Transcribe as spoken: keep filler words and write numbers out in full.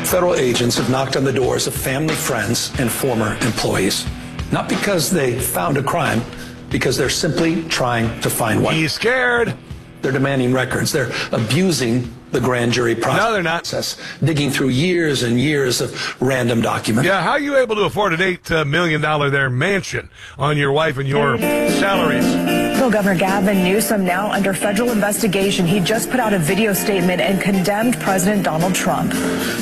federal agents have knocked on the doors of family, friends, and former employees. Not because they found a crime, because they're simply trying to find one. He's scared. They're demanding records. They're abusing the grand jury process. No, they're not. Digging through years and years of random documents. Yeah, how are you able to afford an eight million dollars there mansion on your wife and your salaries? Well, Governor Gavin Newsom now under federal investigation. He just put out a video statement and condemned President Donald Trump.